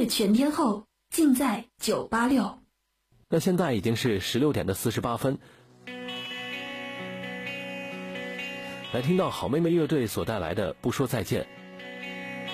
乐全天候，尽在986。 那现在已经是16点的48分，来听到好妹妹乐队所带来的不说再见。